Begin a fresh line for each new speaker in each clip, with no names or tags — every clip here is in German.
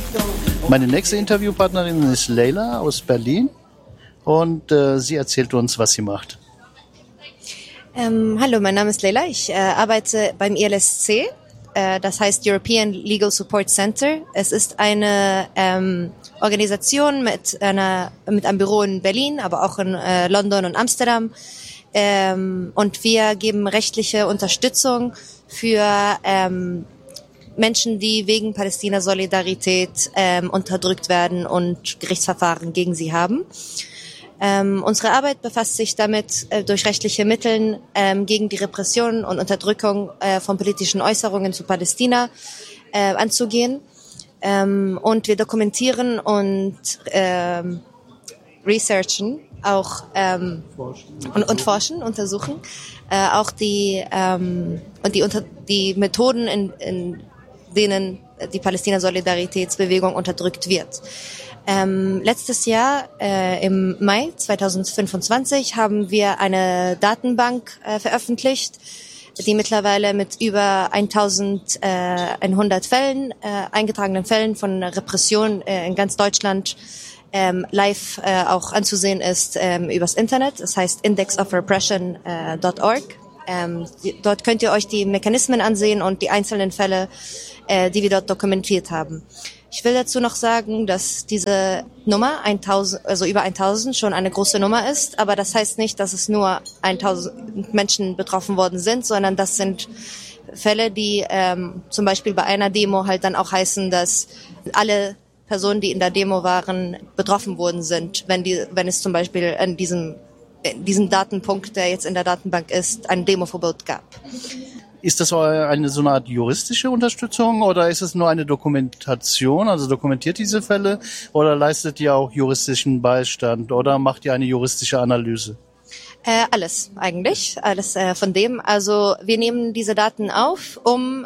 Meine nächste Interviewpartnerin ist Leila aus Berlin und sie erzählt uns, was sie macht.
Hallo, mein Name ist Leila. Ich arbeite beim ILSC, das heißt European Legal Support Center. Es ist eine Organisation mit einem Büro in Berlin, aber auch in London und Amsterdam. Und wir geben rechtliche Unterstützung für Menschen, die wegen Palästina-Solidarität unterdrückt werden und Gerichtsverfahren gegen sie haben. Unsere Arbeit befasst sich damit, durch rechtliche Mittel gegen die Repression und Unterdrückung von politischen Äußerungen zu Palästina anzugehen. Und wir dokumentieren und researchen auch und forschen, untersuchen auch die Methoden, in denen die Palästina-Solidaritätsbewegung unterdrückt wird. Letztes Jahr, im Mai 2025, haben wir eine Datenbank veröffentlicht, die mittlerweile mit über 1100 Fällen, eingetragenen Fällen von Repression in ganz Deutschland live auch anzusehen ist übers Internet. Das heißt indexofrepression.org. Dort könnt ihr euch die Mechanismen ansehen und die einzelnen Fälle, die wir dort dokumentiert haben. Ich will dazu noch sagen, dass diese Nummer 1000, also über 1000 schon eine große Nummer ist, aber das heißt nicht, dass es nur 1000 Menschen betroffen worden sind, sondern das sind Fälle, die zum Beispiel bei einer Demo halt dann auch heißen, dass alle Personen, die in der Demo waren, betroffen worden sind, wenn es zum Beispiel an diesem Datenpunkt, der jetzt in der Datenbank ist, ein Demoverbot gab.
Ist das so eine Art juristische Unterstützung oder ist es nur eine Dokumentation, also dokumentiert diese Fälle oder leistet ihr auch juristischen Beistand oder macht ihr eine juristische Analyse?
Alles eigentlich, alles von dem. Also wir nehmen diese Daten auf, um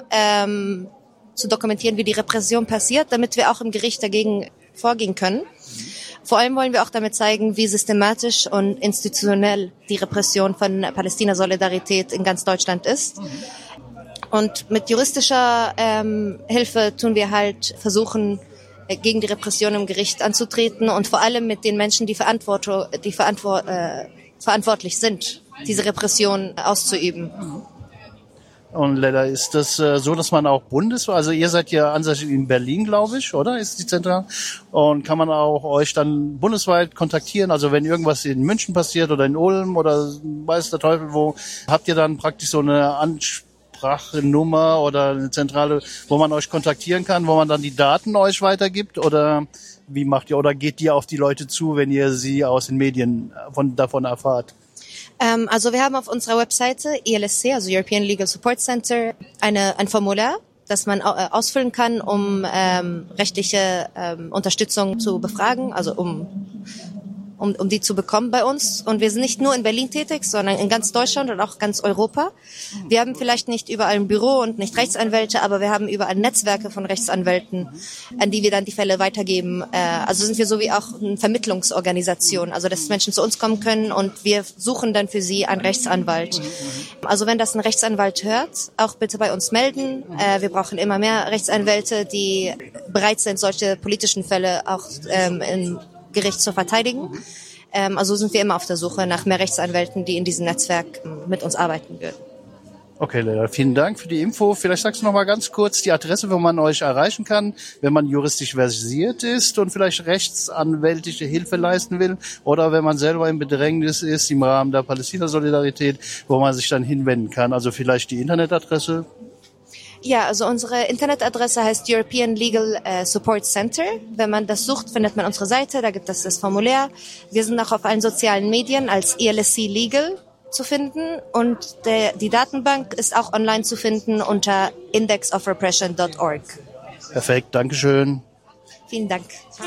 zu dokumentieren, wie die Repression passiert, damit wir auch im Gericht dagegen vorgehen können. Vor allem wollen wir auch damit zeigen, wie systematisch und institutionell die Repression von Palästina-Solidarität in ganz Deutschland ist. Und mit juristischer Hilfe tun wir halt versuchen, gegen die Repression im Gericht anzutreten und vor allem mit den Menschen, die verantwortlich sind, diese Repression auszuüben.
Und Leila, ist das so, dass man auch also ihr seid ja ansässig in Berlin, glaube ich, oder? Ist die Zentrale? Und kann man auch euch dann bundesweit kontaktieren? Also wenn irgendwas in München passiert oder in Ulm oder weiß der Teufel wo, habt ihr dann praktisch so eine Ansprachnummer oder eine Zentrale, wo man euch kontaktieren kann, wo man dann die Daten euch weitergibt? Oder wie macht ihr? Oder geht ihr auf die Leute zu, wenn ihr sie aus den Medien davon erfahrt?
Also wir haben auf unserer Webseite ILSC, also European Legal Support Center, ein Formular, das man ausfüllen kann, um rechtliche Unterstützung zu befragen, also um die zu bekommen bei uns. Und wir sind nicht nur in Berlin tätig, sondern in ganz Deutschland und auch ganz Europa. Wir haben vielleicht nicht überall ein Büro und nicht Rechtsanwälte, aber wir haben überall Netzwerke von Rechtsanwälten, an die wir dann die Fälle weitergeben. Also sind wir so wie auch eine Vermittlungsorganisation, also dass Menschen zu uns kommen können und wir suchen dann für sie einen Rechtsanwalt. Also wenn das ein Rechtsanwalt hört, auch bitte bei uns melden. Wir brauchen immer mehr Rechtsanwälte, die bereit sind, solche politischen Fälle auch im Gericht zu verteidigen. Also sind wir immer auf der Suche nach mehr Rechtsanwälten, die in diesem Netzwerk mit uns arbeiten würden.
Okay, Leila, vielen Dank für die Info. Vielleicht sagst du noch mal ganz kurz die Adresse, wo man euch erreichen kann, wenn man juristisch versiert ist und vielleicht rechtsanwältliche Hilfe leisten will oder wenn man selber im Bedrängnis ist im Rahmen der Palästina-Solidarität, wo man sich dann hinwenden kann. Also vielleicht die Internetadresse.
Ja, also unsere Internetadresse heißt European Legal Support Center. Wenn man das sucht, findet man unsere Seite, da gibt es das Formular. Wir sind auch auf allen sozialen Medien als ILSC Legal zu finden und die Datenbank ist auch online zu finden unter indexofrepression.org.
Perfekt, Dankeschön.
Vielen Dank.